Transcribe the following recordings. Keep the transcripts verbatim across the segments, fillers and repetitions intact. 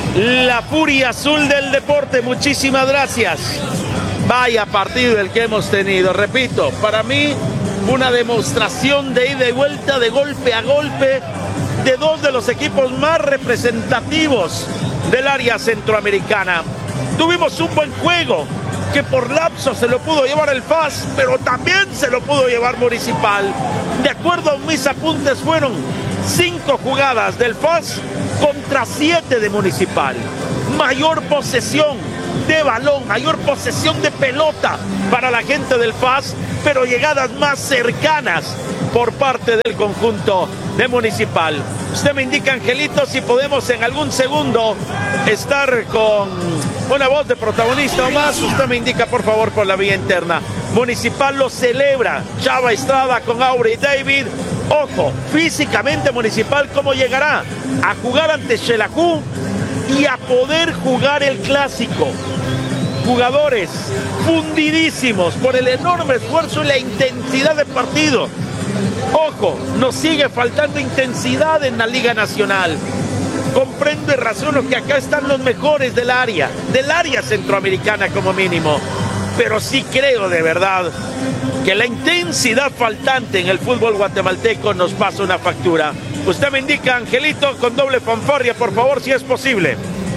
la furia azul del deporte. Muchísimas gracias. Vaya partido el que hemos tenido. Repito, para mí una demostración de ida y vuelta, de golpe a golpe, de dos de los equipos más representativos del área centroamericana. Tuvimos un buen juego que por lapso se lo pudo llevar el F A S, pero también se lo pudo llevar Municipal. De acuerdo a mis apuntes, fueron cinco jugadas del F A S contra siete de Municipal. Mayor posesión de balón, mayor posesión de pelota para la gente del F A S, pero llegadas más cercanas por parte del conjunto de Municipal. Usted me indica, Angelito, si podemos en algún segundo estar con una voz de protagonista o más. Usted me indica, por favor, por la vía interna. Municipal lo celebra. Chava Estrada con Aubrey David. Ojo, físicamente Municipal, ¿cómo llegará? A jugar ante Xelajú y a poder jugar el clásico. Jugadores fundidísimos por el enorme esfuerzo y la intensidad del partido. Ojo, nos sigue faltando intensidad en la Liga Nacional. Comprendo y razono que acá están los mejores del área, del área centroamericana como mínimo. Pero sí creo de verdad que la intensidad faltante en el fútbol guatemalteco nos pasa una factura. Usted me indica, Angelito, con doble fanfarria, por favor, si es posible.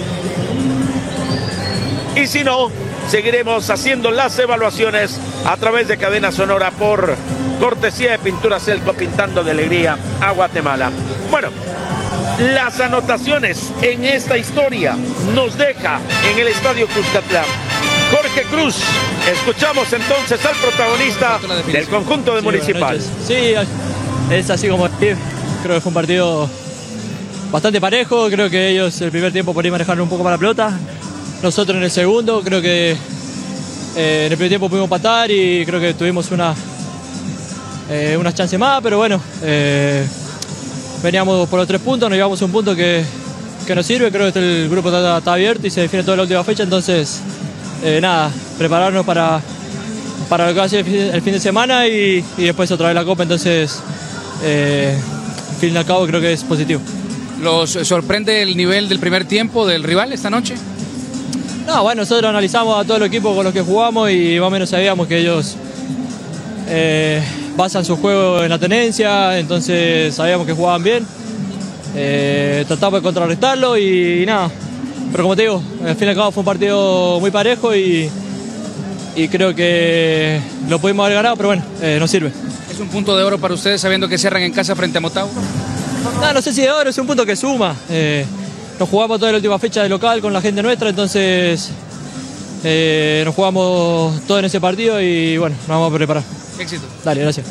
Y si no, seguiremos haciendo las evaluaciones a través de Cadena Sonora por cortesía de Pinturas Elco, pintando de alegría a Guatemala. Bueno, las anotaciones en esta historia nos deja en el Estadio Cuscatlán Jorge Cruz. Escuchamos entonces al protagonista del conjunto de sí, Municipal. Sí, es así como creo que fue un partido bastante parejo. Creo que ellos el primer tiempo por ahí manejaron un poco más la pelota. Nosotros en el segundo, creo que eh, en el primer tiempo pudimos empatar y creo que tuvimos una eh, unas chances más, pero bueno, eh, veníamos por los tres puntos, nos llevamos un punto que, que nos sirve. Creo que el grupo está, está abierto y se define toda la última fecha, entonces eh, nada, prepararnos para, para lo que va a ser el fin, el fin de semana y, y después otra vez la Copa, entonces eh, al fin y al cabo creo que es positivo. ¿Los sorprende el nivel del primer tiempo del rival esta noche? No, bueno, nosotros analizamos a todo el equipo con los que jugamos y más o menos sabíamos que ellos eh, basan su juego en la tenencia, entonces sabíamos que jugaban bien. Eh, tratamos de contrarrestarlo y, y nada. Pero como te digo, al fin y al cabo fue un partido muy parejo y, y creo que lo pudimos haber ganado, pero bueno, eh, nos sirve. ¿Es un punto de oro para ustedes sabiendo que cierran en casa frente a Motagua? No, no sé si de oro, es un punto que suma. Eh, nos jugamos toda la última fecha de local con la gente nuestra, entonces eh, nos jugamos todo en ese partido y bueno, nos vamos a preparar. Éxito. Dale, gracias.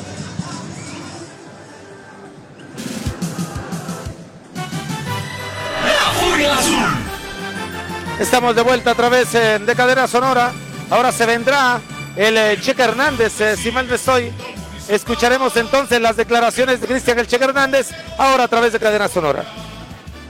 Estamos de vuelta a través eh, de Cadena Sonora. Ahora se vendrá el eh, Cheque Hernández, eh, si mal no estoy. Escucharemos entonces las declaraciones de Cristian el Cheque Hernández, ahora a través de Cadena Sonora.